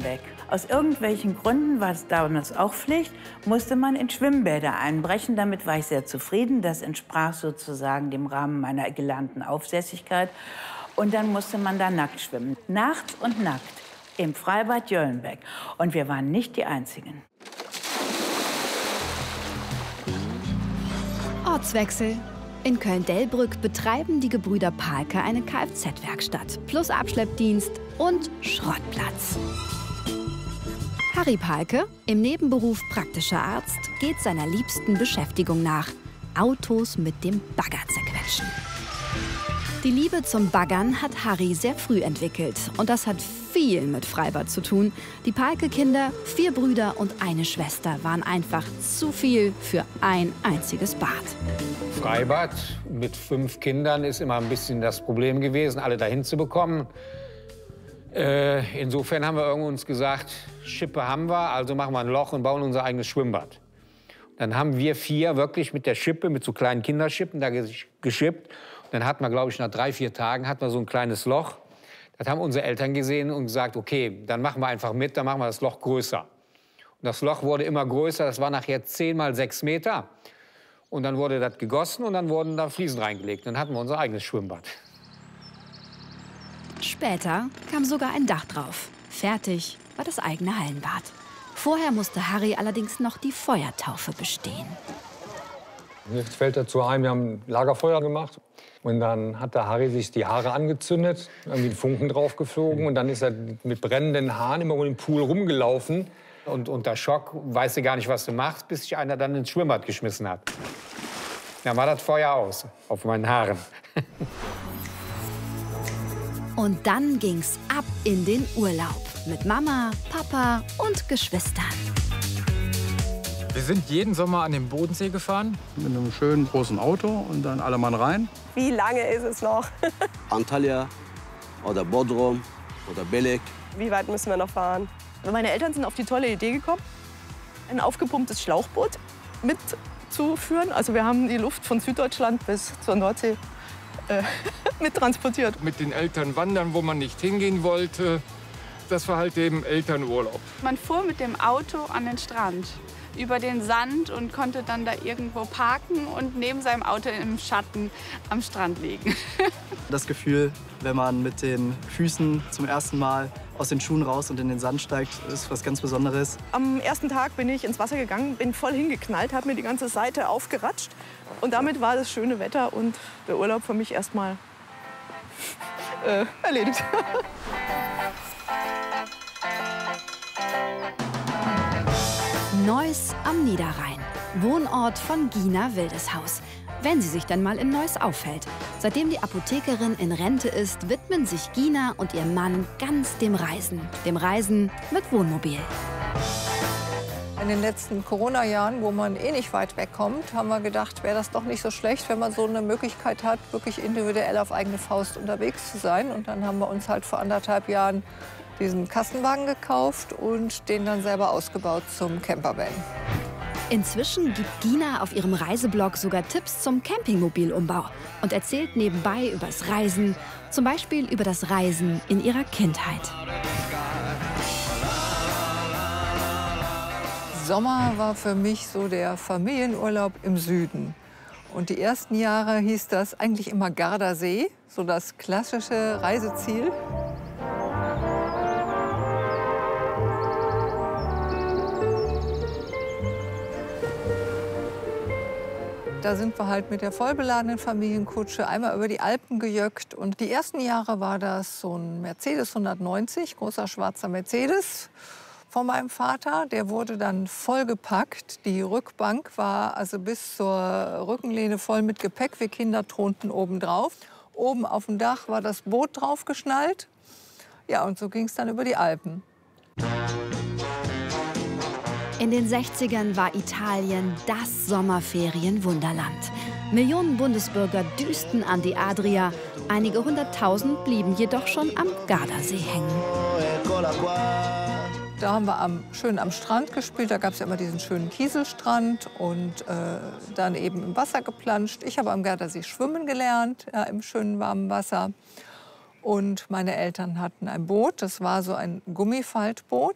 weg. Aus irgendwelchen Gründen war es damals auch Pflicht, musste man in Schwimmbäder einbrechen. Damit war ich sehr zufrieden. Das entsprach sozusagen dem Rahmen meiner gelernten Aufsässigkeit. Und dann musste man da nackt schwimmen. Nachts und nackt im Freibad Jöllenbeck. Und wir waren nicht die Einzigen. Ortswechsel. In Köln-Delbrück betreiben die Gebrüder Pahlke eine Kfz-Werkstatt plus Abschleppdienst und Schrottplatz. Harry Pahlke, im Nebenberuf praktischer Arzt, geht seiner liebsten Beschäftigung nach: Autos mit dem Bagger zerquetschen. Die Liebe zum Baggern hat Harry sehr früh entwickelt. Und das hat viel mit Freibad zu tun. Die Pahlke-Kinder, 4 Brüder und eine Schwester, waren einfach zu viel für ein einziges Bad. Freibad mit 5 Kindern ist immer ein bisschen das Problem gewesen, alle dahin zu bekommen. Insofern haben wir uns gesagt, Schippe haben wir, also machen wir ein Loch und bauen unser eigenes Schwimmbad. Dann haben wir 4 wirklich mit der Schippe, mit so kleinen Kinderschippen, da geschippt. Dann hatten wir, glaube ich, nach 3, 4 Tagen hatten wir so ein kleines Loch. Das haben unsere Eltern gesehen und gesagt, okay, dann machen wir einfach mit, dann machen wir das Loch größer. Und das Loch wurde immer größer, das war nachher 10 mal 6 Meter. Und dann wurde das gegossen und dann wurden da Fliesen reingelegt. Dann hatten wir unser eigenes Schwimmbad. Später kam sogar ein Dach drauf. Fertig war das eigene Hallenbad. Vorher musste Harry allerdings noch die Feuertaufe bestehen. Jetzt fällt dazu ein, wir haben Lagerfeuer gemacht. Und dann hat der Harry sich die Haare angezündet, irgendwie einen Funken drauf geflogen. Und dann ist er mit brennenden Haaren immer um den Pool rumgelaufen. Und unter Schock weißt du gar nicht, was du machst, bis sich einer dann ins Schwimmbad geschmissen hat. Dann war das Feuer aus, auf meinen Haaren. Und dann ging's ab in den Urlaub. Mit Mama, Papa und Geschwistern. Wir sind jeden Sommer an den Bodensee gefahren. Mit einem schönen großen Auto und dann alle Mann rein. Wie lange ist es noch? Antalya oder Bodrum oder Belek. Wie weit müssen wir noch fahren? Meine Eltern sind auf die tolle Idee gekommen, ein aufgepumptes Schlauchboot mitzuführen. Also wir haben die Luft von Süddeutschland bis zur Nordsee mittransportiert. Mit den Eltern wandern, wo man nicht hingehen wollte. Das war halt eben Elternurlaub. Man fuhr mit dem Auto an den Strand, über den Sand und konnte dann da irgendwo parken und neben seinem Auto im Schatten am Strand liegen. Das Gefühl, wenn man mit den Füßen zum ersten Mal aus den Schuhen raus und in den Sand steigt, ist was ganz Besonderes. Am ersten Tag bin ich ins Wasser gegangen, bin voll hingeknallt, habe mir die ganze Seite aufgeratscht. Und damit war das schöne Wetter und der Urlaub für mich erstmal erledigt. Neuss am Niederrhein. Wohnort von Gina Wildeshaus. Wenn sie sich dann mal in Neuss aufhält. Seitdem die Apothekerin in Rente ist, widmen sich Gina und ihr Mann ganz dem Reisen. Dem Reisen mit Wohnmobil. In den letzten Corona-Jahren, wo man eh nicht weit wegkommt, haben wir gedacht, wäre das doch nicht so schlecht, wenn man so eine Möglichkeit hat, wirklich individuell auf eigene Faust unterwegs zu sein. Und dann haben wir uns halt vor 1,5 Jahren diesen Kastenwagen gekauft und den dann selber ausgebaut zum Campervan. Inzwischen gibt Gina auf ihrem Reiseblog sogar Tipps zum Campingmobilumbau und erzählt nebenbei übers Reisen, zum Beispiel über das Reisen in ihrer Kindheit. Sommer war für mich so der Familienurlaub im Süden. Und die ersten Jahre hieß das eigentlich immer Gardasee, so das klassische Reiseziel. Da sind wir halt mit der vollbeladenen Familienkutsche einmal über die Alpen gejöckt. Und die ersten Jahre war das so ein Mercedes 190, großer schwarzer Mercedes von meinem Vater. Der wurde dann vollgepackt. Die Rückbank war also bis zur Rückenlehne voll mit Gepäck. Wir Kinder thronten oben drauf. Oben auf dem Dach war das Boot draufgeschnallt. Ja, und so ging es dann über die Alpen. In den 60ern war Italien das Sommerferienwunderland. Millionen Bundesbürger düsten an die Adria. Einige 100.000 blieben jedoch schon am Gardasee hängen. Da haben wir schön am Strand gespielt. Da gab es ja immer diesen schönen Kieselstrand und dann eben im Wasser geplanscht. Ich habe am Gardasee schwimmen gelernt, im schönen warmen Wasser. Und meine Eltern hatten ein Boot. Das war so ein Gummifaltboot.